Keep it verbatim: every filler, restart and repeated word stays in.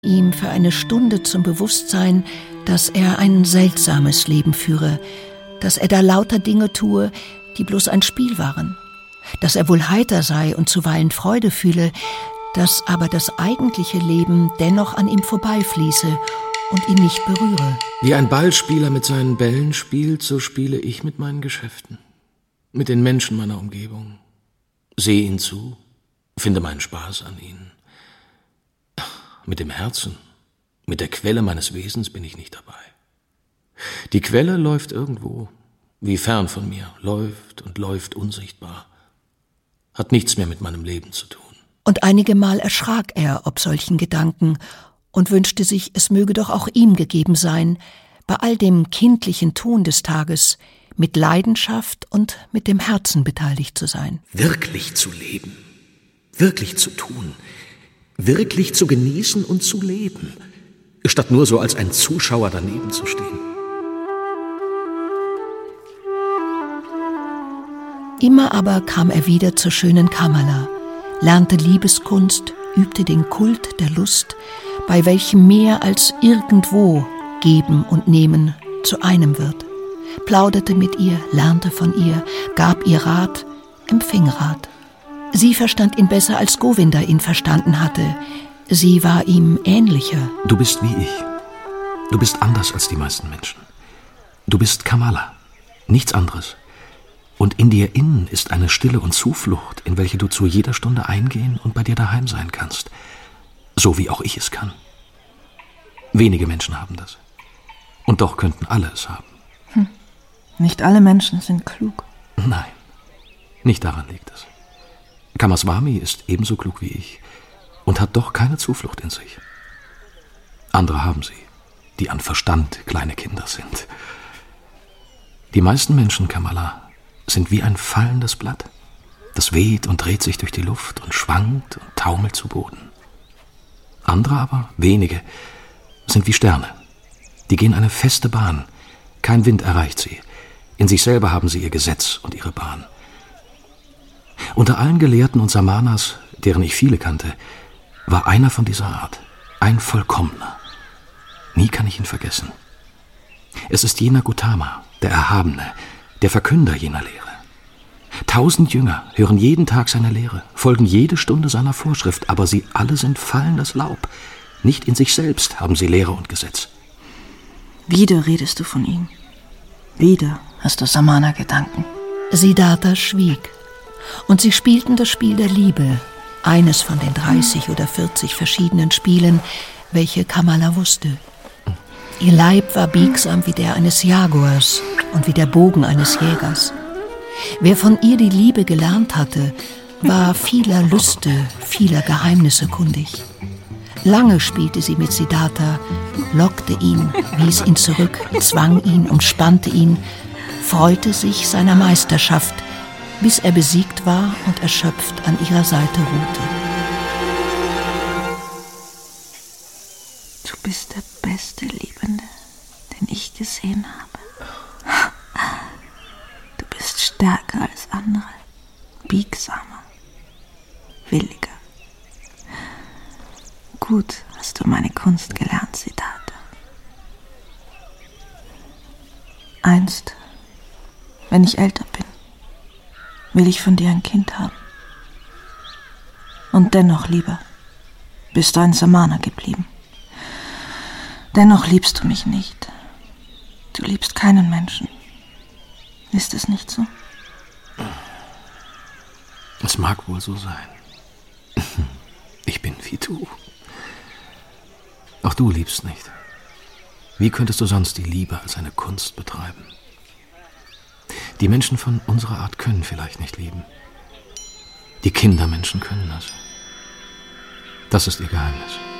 ihm für eine Stunde zum Bewusstsein, dass er ein seltsames Leben führe, dass er da lauter Dinge tue, die bloß ein Spiel waren, dass er wohl heiter sei und zuweilen Freude fühle, dass aber das eigentliche Leben dennoch an ihm vorbeifließe und ihn nicht berühre. Wie ein Ballspieler mit seinen Bällen spielt, so spiele ich mit meinen Geschäften, mit den Menschen meiner Umgebung. Sehe ihnen zu, finde meinen Spaß an ihnen. Mit dem Herzen, mit der Quelle meines Wesens bin ich nicht dabei. Die Quelle läuft irgendwo, wie fern von mir, läuft und läuft unsichtbar, hat nichts mehr mit meinem Leben zu tun. Und einige Mal erschrak er ob solchen Gedanken und wünschte sich, es möge doch auch ihm gegeben sein, bei all dem kindlichen Tun des Tages mit Leidenschaft und mit dem Herzen beteiligt zu sein. Wirklich zu leben, wirklich zu tun, wirklich zu genießen und zu leben, statt nur so als ein Zuschauer daneben zu stehen. Immer aber kam er wieder zur schönen Kamala, lernte Liebeskunst, übte den Kult der Lust, bei welchem mehr als irgendwo Geben und Nehmen zu einem wird, plauderte mit ihr, lernte von ihr, gab ihr Rat, empfing Rat. Sie verstand ihn besser, als Govinda ihn verstanden hatte. Sie war ihm ähnlicher. Du bist wie ich. Du bist anders als die meisten Menschen. Du bist Kamala, nichts anderes. Und in dir innen ist eine Stille und Zuflucht, in welche du zu jeder Stunde eingehen und bei dir daheim sein kannst. So wie auch ich es kann. Wenige Menschen haben das. Und doch könnten alle es haben. Hm. Nicht alle Menschen sind klug. Nein, nicht daran liegt es. Kamaswami ist ebenso klug wie ich und hat doch keine Zuflucht in sich. Andere haben sie, die an Verstand kleine Kinder sind. Die meisten Menschen, Kamala, sind wie ein fallendes Blatt. Das weht und dreht sich durch die Luft und schwankt und taumelt zu Boden. Andere aber, wenige, sind wie Sterne. Die gehen eine feste Bahn. Kein Wind erreicht sie. In sich selber haben sie ihr Gesetz und ihre Bahn. Unter allen Gelehrten und Samanas, deren ich viele kannte, war einer von dieser Art, ein Vollkommener. Nie kann ich ihn vergessen. Es ist jener Gautama, der Erhabene, der Verkünder jener Lehre. Tausend Jünger hören jeden Tag seine Lehre, folgen jede Stunde seiner Vorschrift, aber sie alle sind fallendes Laub. Nicht in sich selbst haben sie Lehre und Gesetz. Wieder redest du von ihm. Wieder hast du Samana-Gedanken. Siddhartha schwieg. Und sie spielten das Spiel der Liebe, eines von den dreißig oder vierzig verschiedenen Spielen, welche Kamala wusste. Ihr Leib war biegsam wie der eines Jaguars und wie der Bogen eines Jägers. Wer von ihr die Liebe gelernt hatte, war vieler Lüste, vieler Geheimnisse kundig. Lange spielte sie mit Siddhartha, lockte ihn, wies ihn zurück, zwang ihn, umspannte ihn, freute sich seiner Meisterschaft, bis er besiegt war und erschöpft an ihrer Seite ruhte. Du bist der beste Liebende, den ich gesehen habe. Du bist stärker als andere, biegsamer, williger. Gut hast du meine Kunst gelernt, Siddhartha. Einst, wenn ich älter bin, will ich von dir ein Kind haben. Und dennoch, lieber, bist du ein Samana geblieben. Dennoch liebst du mich nicht. Du liebst keinen Menschen. Ist es nicht so? Es mag wohl so sein. Ich bin wie du. Auch du liebst nicht. Wie könntest du sonst die Liebe als eine Kunst betreiben? Die Menschen von unserer Art können vielleicht nicht lieben. Die Kindermenschen können das. Das ist ihr Geheimnis.